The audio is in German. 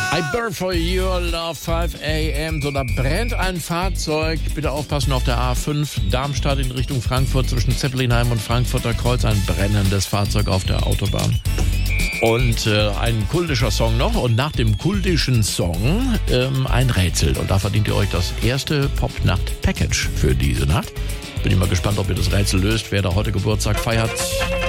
I burn for your love, 5 a.m. So, da brennt ein Fahrzeug. Bitte aufpassen auf der A5 Darmstadt in Richtung Frankfurt zwischen Zeppelinheim und Frankfurter Kreuz. Ein brennendes Fahrzeug auf der Autobahn. Und ein kultischer Song noch. Und nach dem kultischen Song ein Rätsel. Und da verdient ihr euch das erste Pop-Nacht-Package für diese Nacht. Bin ich mal gespannt, ob ihr das Rätsel löst, wer da heute Geburtstag feiert.